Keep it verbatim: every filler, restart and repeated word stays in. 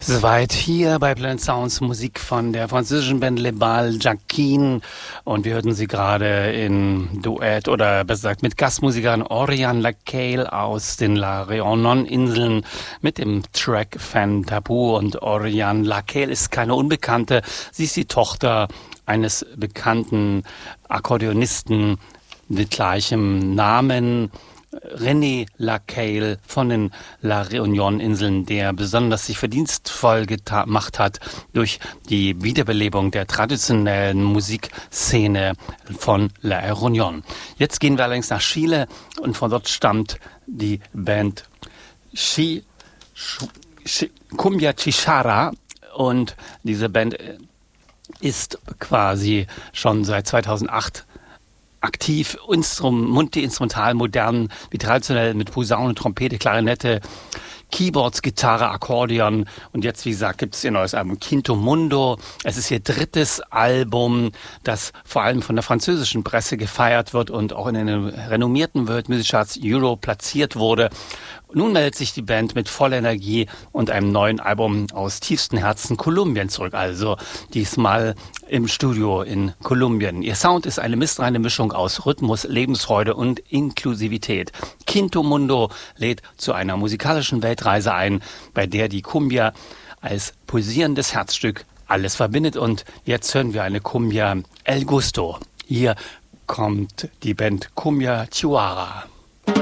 Soweit hier bei Planet Sounds Musik von der französischen Band Les Bals Jacquin, und wir hörten sie gerade in Duett oder besser gesagt mit Gastmusikern Oriane Lacaille aus den La Réunion-Inseln mit dem Track Fan Tabou. Und Oriane Lacaille ist keine Unbekannte, sie ist die Tochter eines bekannten Akkordeonisten mit gleichem Namen, René Lacaille von den La Réunion-Inseln, der besonders sich verdienstvoll gemacht hat durch die Wiederbelebung der traditionellen Musikszene von La Réunion. Jetzt gehen wir allerdings nach Chile, und von dort stammt die Band Chi, Chi, Cumbia Chicharra, und diese Band ist quasi schon seit zweitausendacht aktiv, Instrum, multi-instrumental, modern, wie traditionell mit Posaune, Trompete, Klarinette, Keyboards, Gitarre, Akkordeon. Und jetzt, wie gesagt, gibt es ihr neues Album Quinto Mundo. Es ist ihr drittes Album, das vor allem von der französischen Presse gefeiert wird und auch in den renommierten World Music Charts Euro platziert wurde. Nun meldet sich die Band mit voller Energie und einem neuen Album aus tiefstem Herzen Kolumbien zurück. Also diesmal im Studio in Kolumbien. Ihr Sound ist eine mistreine Mischung aus Rhythmus, Lebensfreude und Inklusivität. Quinto Mundo lädt zu einer musikalischen Weltreise ein, bei der die Cumbia als pulsierendes Herzstück alles verbindet. Und jetzt hören wir eine Cumbia El Gusto. Hier kommt die Band Cumbia Chihuahua.